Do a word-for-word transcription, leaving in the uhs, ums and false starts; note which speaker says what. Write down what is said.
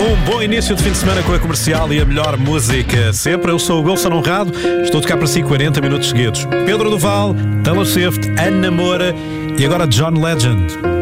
Speaker 1: Um bom início de fim de semana com a Comercial e a melhor música sempre. Eu sou o Wilson Honrado, estou a tocar para si quarenta minutos seguidos. Pedro Duval, Taylor Swift, Ana Moura e agora John Legend.